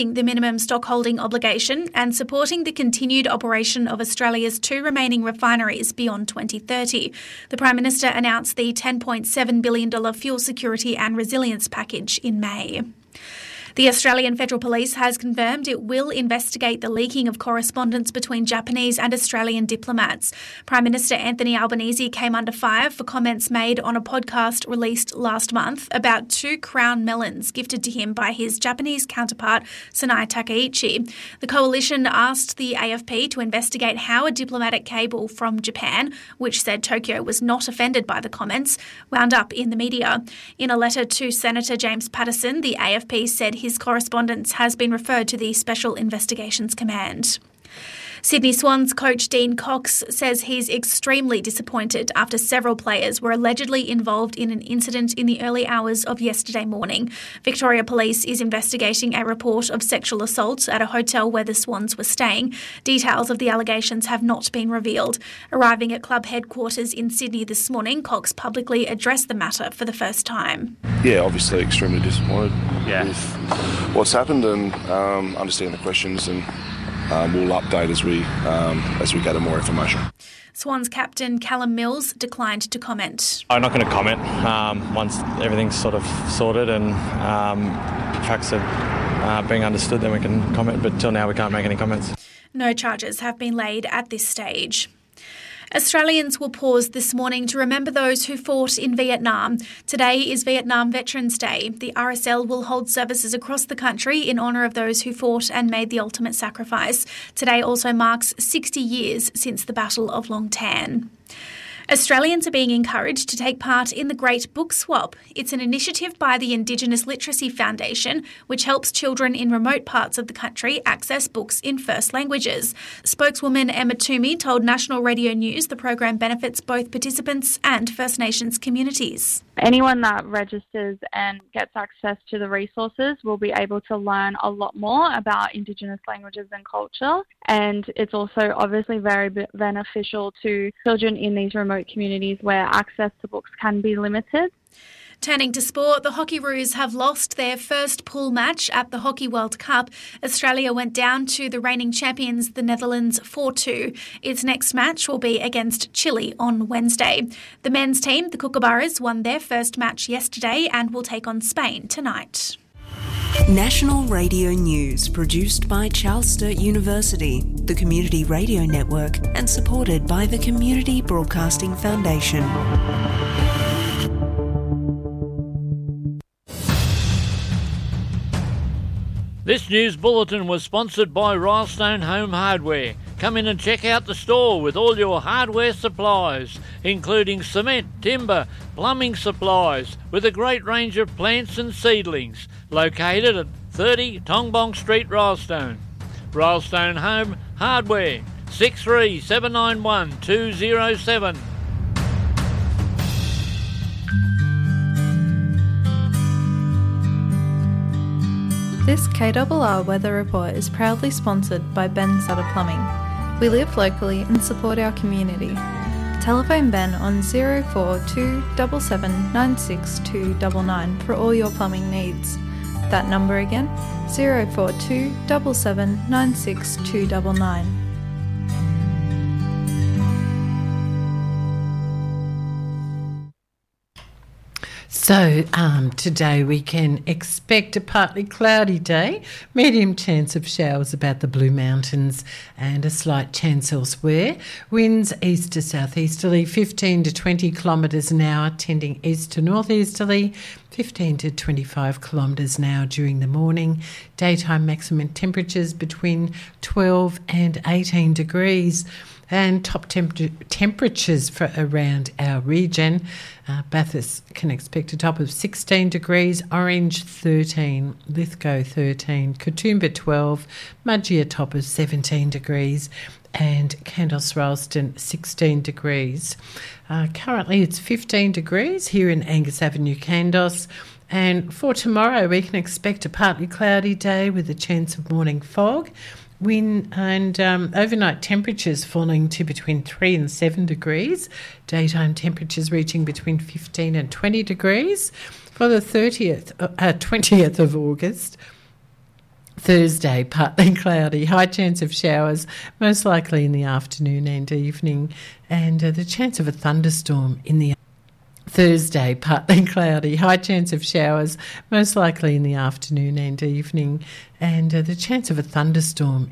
the minimum stockholding obligation and supporting the continued operation of Australia's 2 remaining refineries beyond 2030. The Prime Minister announced the $10.7 billion fuel security and resilience package in May. The Australian Federal Police has confirmed it will investigate the leaking of correspondence between Japanese and Australian diplomats. Prime Minister Anthony Albanese came under fire for comments made on a podcast released last month about 2 crown melons gifted to him by his Japanese counterpart, Sonai Takaichi. The coalition asked the AFP to investigate how a diplomatic cable from Japan, which said Tokyo was not offended by the comments, wound up in the media. In a letter to Senator James Paterson, the AFP said his correspondence has been referred to the Special Investigations Command. Sydney Swans coach Dean Cox says he's extremely disappointed after several players were allegedly involved in an incident in the early hours of yesterday morning. Victoria Police is investigating a report of sexual assault at a hotel where the Swans were staying. Details of the allegations have not been revealed. Arriving at club headquarters in Sydney this morning, Cox publicly addressed the matter for the first time. Yeah, obviously extremely disappointed with what's happened and understand the questions, and we'll update as we gather more information. Swans captain Callum Mills declined to comment. I'm not going to comment once everything's sort of sorted and facts are being understood, then we can comment, but till now we can't make any comments. No charges have been laid at this stage. Australians will pause this morning to remember those who fought in Vietnam. Today is Vietnam Veterans Day. The RSL will hold services across the country in honour of those who fought and made the ultimate sacrifice. Today also marks 60 years since the Battle of Long Tan. Australians are being encouraged to take part in the Great Book Swap. It's an initiative by the Indigenous Literacy Foundation, which helps children in remote parts of the country access books in first languages. Spokeswoman Emma Toomey told National Radio News the program benefits both participants and First Nations communities. Anyone that registers and gets access to the resources will be able to learn a lot more about Indigenous languages and culture. And it's also obviously very beneficial to children in these remote communities where access to books can be limited. Turning to sport, the Hockeyroos have lost their first pool match at the Hockey World Cup. Australia went down to the reigning champions, the Netherlands, 4-2. Its next match will be against Chile on Wednesday. The men's team, the Kookaburras, won their first match yesterday and will take on Spain tonight. National Radio News, produced by Charles Sturt University, the Community Radio Network, and supported by the Community Broadcasting Foundation. This news bulletin was sponsored by Rylestone Home Hardware. Come in and check out the store with all your hardware supplies, including cement, timber, plumbing supplies, with a great range of plants and seedlings. Located at 30 Tongbong Street, Rylestone. Rylestone Home Hardware, 63791 207. This KRR Weather Report is proudly sponsored by Ben Sutter Plumbing. We live locally and support our community. Telephone Ben on 042 77 96299 for all your plumbing needs. That number again, 042 77 96299. So today we can expect a partly cloudy day, medium chance of showers about the Blue Mountains and a slight chance elsewhere. Winds east to southeasterly, 15 to 20 kilometres an hour, tending east to northeasterly, 15 to 25 kilometres an hour during the morning. Daytime maximum temperatures between 12 and 18 degrees. And top temperatures for around our region. Bathurst can expect a top of 16 degrees, Orange 13, Lithgow 13, Katoomba 12, Mudgee a top of 17 degrees, and Kandos Ralston 16 degrees. Currently it's 15 degrees here in Angus Avenue, Kandos. And for tomorrow we can expect a partly cloudy day with a chance of morning fog. Wind and overnight temperatures falling to between 3 and 7 degrees. Daytime temperatures reaching between 15 and 20 degrees. For the 20th of August, Thursday, partly cloudy, high chance of showers, most likely in the afternoon and evening, and the chance of a thunderstorm in the Thursday, partly cloudy, high chance of showers, most likely in the afternoon and evening, and the chance of a thunderstorm